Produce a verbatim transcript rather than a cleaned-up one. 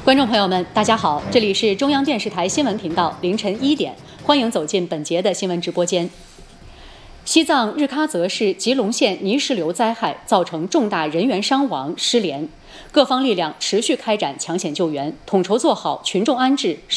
观众朋友们，大家好，这里是中央电视台新闻频道，凌晨一点，欢迎走进本节的新闻直播间。西藏日喀则市吉隆县泥石流灾害造成重大人员伤亡失联，各方力量持续开展抢险救援，统筹做好群众安置、